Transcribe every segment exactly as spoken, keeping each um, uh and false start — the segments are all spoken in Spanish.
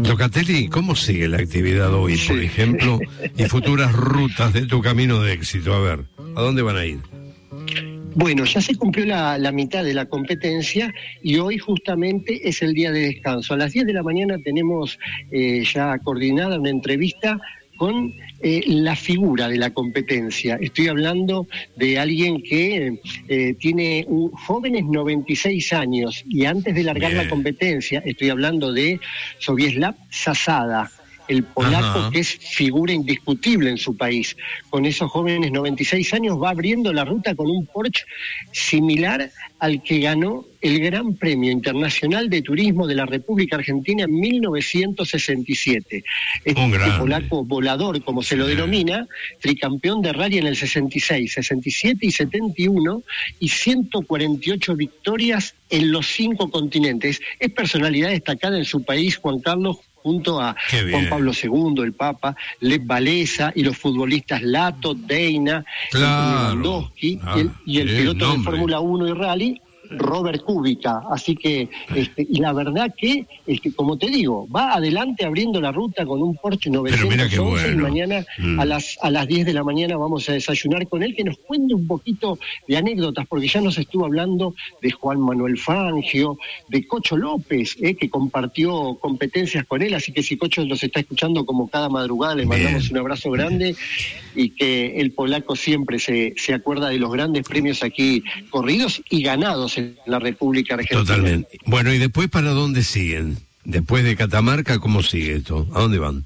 Locatelli, ¿cómo sigue la actividad hoy, por ejemplo, y futuras rutas de tu camino de éxito? A ver, ¿a dónde van a ir? Bueno, ya se cumplió la, la mitad de la competencia y hoy justamente es el día de descanso. A las diez de la mañana tenemos eh, ya coordinada una entrevista con eh, la figura de la competencia. Estoy hablando de alguien que eh, tiene un, jóvenes noventa y seis años y antes de largar Bien. la competencia, estoy hablando de Sobieslav Zasada, el polaco Ajá. que es figura indiscutible en su país. Con esos jóvenes noventa y seis años va abriendo la ruta con un Porsche similar al que ganó el Gran Premio Internacional de Turismo de la República Argentina en mil novecientos sesenta y siete. Este polaco volador, como se lo denomina, tricampeón de rally en el sesenta y seis, sesenta y siete y setenta y uno, y ciento cuarenta y ocho victorias en los cinco continentes. Es personalidad destacada en su país, Juan Carlos, junto a Juan Pablo segundo, el Papa, Lech Walesa y los futbolistas Lato, Deina, claro. Lewandowski ah, y el, y el piloto nombre. de Fórmula uno y Rally, Robert Kubica. Así que, este, y la verdad que, este, como te digo, va adelante abriendo la ruta con un Porsche novecientos once bueno. y mañana mm. a las a las diez de la mañana vamos a desayunar con él, que nos cuente un poquito de anécdotas, porque ya nos estuvo hablando de Juan Manuel Fangio, de Cocho López, eh, que compartió competencias con él, así que si Cocho los está escuchando como cada madrugada, le mandamos Bien. un abrazo grande, y que el polaco siempre se, se acuerda de los grandes premios aquí corridos y ganados en la República Argentina. Totalmente. Bueno, ¿y después para dónde siguen? Después de Catamarca, ¿cómo sigue esto? ¿A dónde van?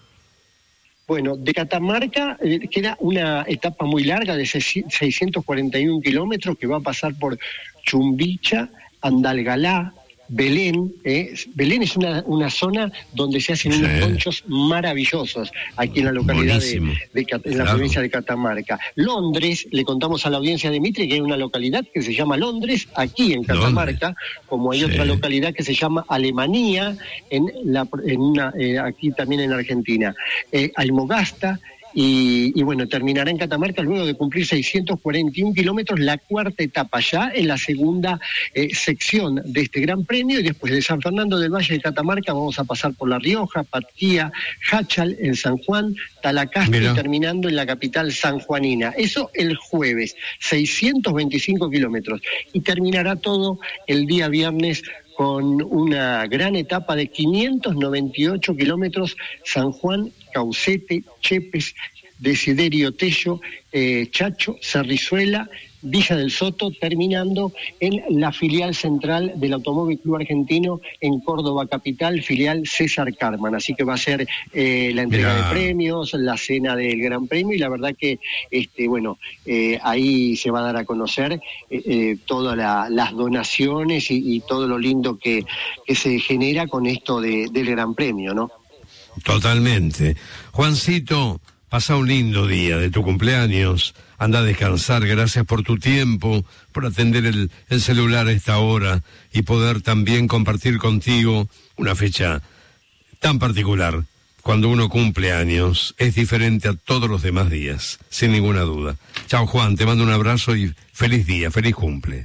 Bueno, de Catamarca eh, queda una etapa muy larga de seiscientos cuarenta y uno kilómetros que va a pasar por Chumbicha, Andalgalá, Belén. Eh. Belén es una, una zona donde se hacen sí. unos conchos maravillosos, aquí en la localidad de, de, de en la claro. provincia de Catamarca. Londres, le contamos a la audiencia de Mitre que hay una localidad que se llama Londres, aquí en Catamarca, Londres. como hay sí. otra localidad que se llama Alemania, en la, en una, eh, aquí también en Argentina. Eh, Almogasta. Y, y bueno, terminará en Catamarca luego de cumplir seiscientos cuarenta y uno kilómetros, la cuarta etapa, ya en la segunda eh, sección de este Gran Premio, y después de San Fernando del Valle de Catamarca vamos a pasar por La Rioja, Patquía, Jáchal, en San Juan, Talacastro, Mira. y terminando en la capital sanjuanina. Eso el jueves, seiscientos veinticinco kilómetros, y terminará todo el día viernes con una gran etapa de quinientos noventa y ocho kilómetros, San Juan, Caucete, Chepes, Desiderio Tello, eh, Chacho, Cerrizuela, Villa del Soto, terminando en la filial central del Automóvil Club Argentino en Córdoba capital, filial César Carman. Así que va a ser eh, la entrega Mirá. de premios, la cena del Gran Premio, y la verdad que este bueno eh, ahí se va a dar a conocer eh, eh, todas la, las donaciones y, y todo lo lindo que, que se genera con esto de, del Gran Premio, ¿no? Totalmente. Juancito, pasa un lindo día de tu cumpleaños. Anda a descansar, gracias por tu tiempo, por atender el, el celular a esta hora y poder también compartir contigo una fecha tan particular. Cuando uno cumple años, es diferente a todos los demás días, sin ninguna duda. Chao, Juan, te mando un abrazo y feliz día, feliz cumple.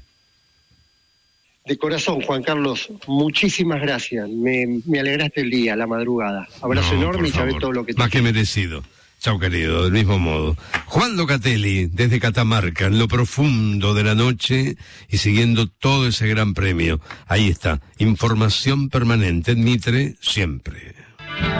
De corazón, Juan Carlos, muchísimas gracias. Me, me alegraste el día, la madrugada. Abrazo no, enorme y sabés todo lo que te Más que merecido. Chao, querido, del mismo modo. Juan Locatelli, desde Catamarca, en lo profundo de la noche y siguiendo todo ese gran premio. Ahí está, información permanente en Mitre, siempre.